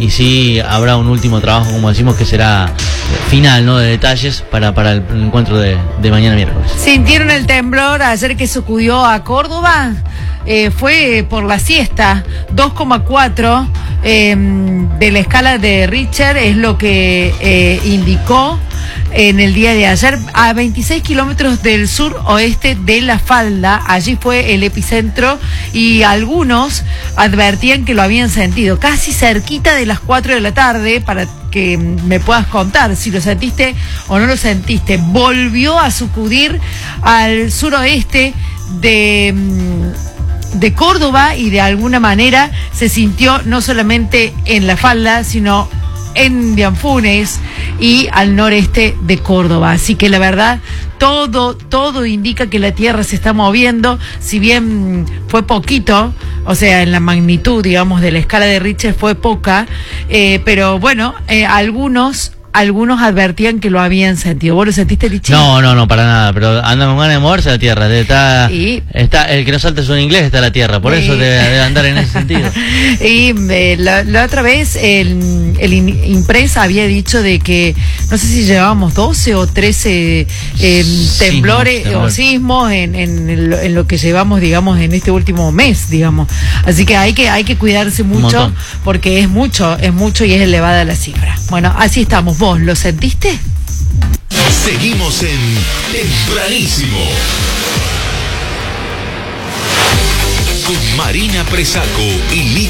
y sí habrá un último trabajo, como decimos, que será final, ¿no? De detalles para el encuentro de mañana miércoles. ¿Sintieron el temblor ayer que sacudió a Córdoba? Fue por la siesta, 2,4 de la escala de Richter es lo que indicó en el día de ayer, a 26 kilómetros del sur oeste de La Falda. Allí fue el epicentro y algunos advertían que lo habían sentido casi cerquita de las 4 de la tarde, para que me puedas contar si lo sentiste o no lo sentiste. Volvió a sacudir al suroeste de Córdoba y de alguna manera se sintió no solamente en La Falda, sino en Dianfunes y al noreste de Córdoba. Así que la verdad, todo indica que la tierra se está moviendo, si bien fue poquito, o sea, en la magnitud, digamos, de la escala de Richter fue poca, pero bueno, algunos advertían que lo habían sentido. ¿Vos lo sentiste, Lichi? No, para nada, pero anda con ganas de moverse la tierra. Está el que no salta es un inglés, está la tierra, por eso debe andar en ese sentido. Y la otra vez el Impresa había dicho de que, no sé si llevábamos 12 o 13 temblores o sismos en lo que llevamos, digamos, en este último mes, digamos. Así que hay que cuidarse mucho, porque es mucho y es elevada la cifra. Bueno, así estamos. ¿Vos lo sentiste? Seguimos en Tempranísimo con Marina Presaco y Lichi